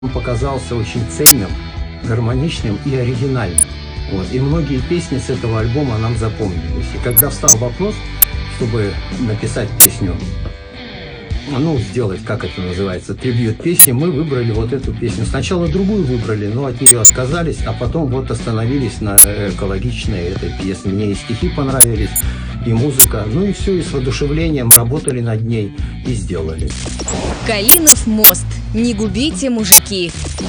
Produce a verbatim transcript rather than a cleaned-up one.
Он показался очень цельным, гармоничным и оригинальным. Вот. И многие песни с этого альбома нам запомнились. И когда встал вопрос, чтобы написать песню, ну, сделать, как это называется, трибьют песни, мы выбрали вот эту песню. Сначала другую выбрали, но от нее отказались, а потом вот остановились на экологичной этой песне. Мне и стихи понравились, и музыка. Ну и все, и с воодушевлением работали над ней и сделали. Калинов мост. Не губите, мужики.